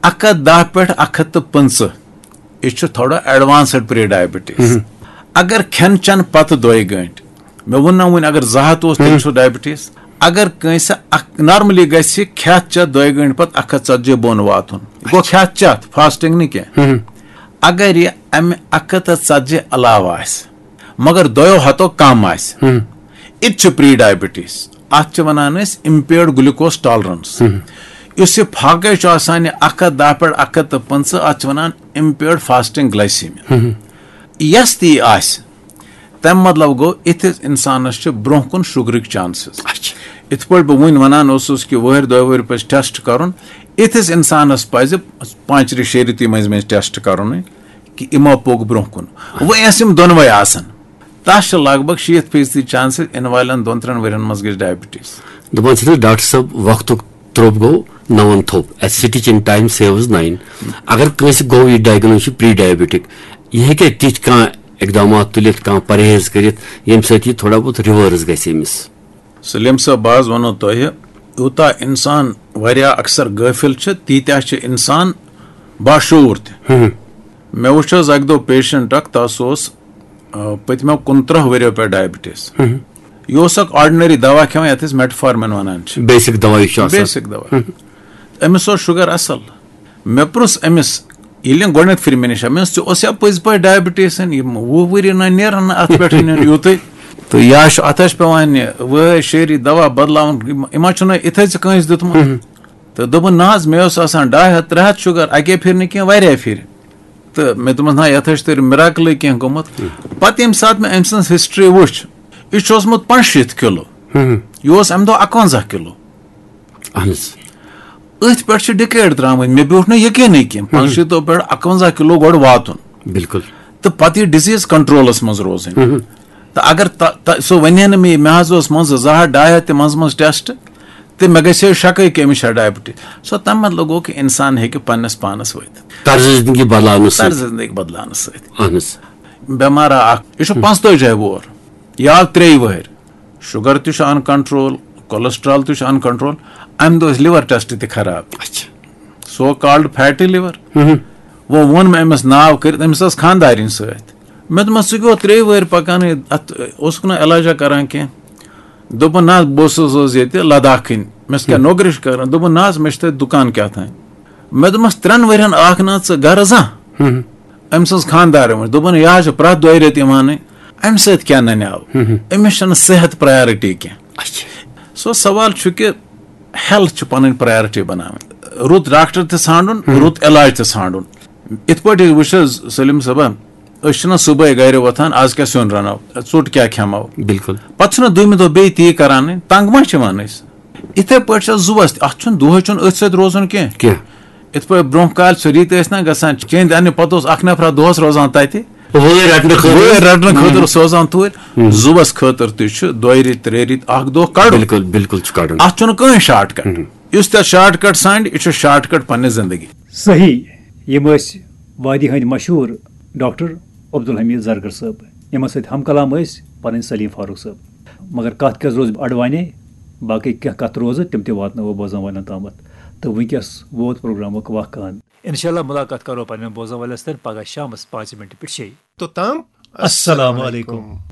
110 پہ 150 یہ تھوڑا ایڈوانسڈ پری ڈائبٹیز. اگر کھین چین پتہ 2 گھنٹہ مے ون ون اگر 2 تیل سو ڈائبٹیز. اگر کنس نارملی گھس کھت چت 2 گھنٹہ پتہ 140 بون واتن گو کھت چت فاسٹنگ نی کی. اگر یہ امہ 140 علاوہ آس مگر 2 ہتو کم آس یہ پری ڈائبٹیز. ات ونان امپیئرڈ گلوکوز ٹالرنس. اس پھاقے 110 پہ 150 ات ونان امپیئرڈ فاسٹنگ گلائسیمیا. یس تی آس تم مطلب گو اتھس انسانس برہ کن شُگرک چانسز. ات پہ بہ ون ونان کہ وہر 2 وہر پہ ٹیسٹ کرن اتھس انسانس پز 5 6 ریتی مز ٹیسٹ کرن کہ امو پوک برہ کن. وہ یم دونوے آسن تس لگ بھگ 60% چانسز ان والن 2-3 ورین مز گژھِ ڈائبٹیز. دپان ڈاکٹر صاحب وقت تروپ گو 9 تھوپ ایسٹچ ان ٹائم سیوز 9. اگر کنس گو یہ ڈائگنوز پری ڈائبٹک یہ ہیکہ تیت کان اقدامات تلت کان پرہیز کرت یم سۭتۍ یہ تھوڑا بہت ریورس گژھِ أمِس. سلیم صاحب باز ونو تہ یوتہ انسان واریاہ اکثر غٲفِل تیٖتیاہ چھِ انسان باشعوٗر تہِ. مےٚ وٕچھ حظ اکہِ دۄہ پیشنٹ اکھ تس اوس پٔتمیو 15 ؤریو پٮ۪ٹھ ڈایبٹیز. یہ اوس اکھ آرڈنری دوا کھٮ۪وان یتھ أسۍ میٹفارمن ونان چھِ. بیسک دوا بیسک دوا. أمِس اوس شُگر اصل. مےٚ پرُژھ أمِس ییٚلہِ گۄڈنیتھ پھِرِ مےٚ نِش مےٚ ژےٚ اوس یا پٔزۍ پٲٹھۍ ڈایبٹیٖز یِم 20 ؤری نہ نیرن نہٕ اتھ پٮ۪ٹھ یوٗتُے تہٕ یا چھُ اتھ پیوان وٲے شیری دوا بدلاوُن یِما چھُنہٕ یِتھے ژےٚ کٲنٛسہِ دیُتمُت. تہٕ دوٚپُن نہ حظ مےٚ اوس آسان 200-300 شُگر اکے پھِرِ نہٕ کینٛہہ واریاہ پھِرِ. تہٕ مےٚ دوٚپمَس نہ یتھ چھُ تیٚلہِ مِراکلٕے کینٛہہ گوٚمُت. پتہٕ ییٚمہِ ساتہٕ مےٚ أمۍ سٕنٛز ہسٹری وٕچھ یہِ چھُ اوسمُت 65 کِلوٗ. یہِ اوس امہِ دۄہ 51 کِلوٗ. أتھۍ پٮ۪ٹھ چھِ ڈِکیڈ درٛامٕتۍ. مےٚ بیوٗٹھ نہٕ یقیٖنٕے کینٛہہ 65 پٮ۪ٹھ 51 کِلوٗ گۄڈٕ واتُن. بالکل. تہٕ پتہٕ یہِ ڈِزیٖز کنٹرولس منٛز روزٕنۍ. تہٕ اگر سُہ ونے نہٕ مےٚ حظ اوس منٛزٕ 200-200 تہِ منٛزٕ ٹیسٹ تہٕ مےٚ گژھِ ہے شکٕے کہ أمِس چھا ڈایبٹیٖز. سو تمہِ مطلب گوٚو کہ انسان ہیٚکہِ پننس پانس وٲتِتھ طرز زندگی بدلاونہٕ سۭتۍ. بٮ۪مارا اکھ یہِ چھُ 45 وُہُر یا 3 وٕہٕرۍ شُگر تہِ چھُ ان کنٹرول کولسٹرال تہِ چھُ ان کنٹرول. امہِ دۄہ ٲسۍ لِور ٹیسٹ تہِ خراب سو کالڈ فیٹی لِور. وۄنۍ ووٚن مےٚ أمِس ناو کٔرِتھ أمِس ٲس خانٛدارِنۍ سۭتۍ. مےٚ دوٚپمَس ژٕ گوٚو 3 وٕہٕرۍ پکان اتھ اوسُکھ نہٕ علاجا کران کینٛہہ. دوٚپُن نہ بہٕ اوسُس ییٚتہِ لداخٕنۍ مےٚ کیٛاہ نوکری چھِ کران. دوٚپُن نہ حظ مےٚ چھُ تَتہِ دُکان کیٛاہ تام. مےٚ دوٚپمَس 3 ؤرین آکھ نہ ژٕ گرٕ زانٛہہ. أمۍ سٕنٛز خانٛدارن وٕچھ دوٚپُن یہِ حظ چھُ پرٛٮ۪تھ 2 رٮ۪تھ یِوانٕے امہِ سۭتۍ کیٛاہ ننیٛاو أمِس چھنہٕ صحت پرایورٹی کینٛہہ. سو سوال چھُ کہِ ہیلتھ چھِ پنٕنۍ پرایورٹی بناوٕنۍ. رُت ڈاکٹر تہِ ژھانڈُن رُت علاج تہِ ژھانڈُن. یِتھ پٲٹھۍ وٕچھ حظ سلیٖم صٲبا أسۍ چھِنہ صُبحٲے گرِ وۄتھان آز کیٛاہ سیُن رنو ژوٚٹ کیٛاہ کھٮ۪مو. بالکل. پتہٕ چھُنہ دوٚیمہِ دۄہ بیٚیہِ تی کران تنگ ما چھِ یِوان أسۍ. یِتھے پٲٹھۍ چھِ زُوس تہِ اتھ چھُنہٕ دۄہے چھُنہٕ أتھۍ سۭتۍ روزُن کینٛہہ. یِتھ پٲٹھۍ برونٛہہ کالہِ سُہ ریٖت ٲسۍ نہ گژھان چیٚندۍ اننہِ پتہٕ اوس اکھ نفرا دۄہس روزان تتہِ رٹنہٕ خٲطرٕ سوزان توٗرۍ. زُوس خٲطرٕ تہِ چھُ 2 ریٚتۍ 3 ریٚتۍ اکھ دۄہ کڑُن. بالکل اتھ چھُنہٕ کٕہٕنۍ شاٹ کٹ. یُس تتھ شاٹ کٹ ژھانڈِ یہِ چھُ شاٹ کٹ پننہِ زندگی. صحیح. یِم ٲسۍ وادی ہٕنٛدۍ مشہوٗر ڈاکٹر عبدالحمید زرگر صٲب یِمن سۭتۍ ہم کلام ٲسۍ پنٕنۍ سلیٖم فاروق صٲب. مگر کتھ کیٛاہ روزِ اڑوانے باقٕے کینٛہہ کتھ روزٕ تِم تہِ واتناوو بوزن والٮ۪ن تامتھ. تہٕ وٕنکیٚس ووت پروگرامُک وق ان. انشاءاللہ ملاقات کرو پننٮ۪ن بوزن والٮ۪ن سۭتۍ پگہہ شامس 5 پٮ۪ٹھ 6. توٚتام السلام علیکم.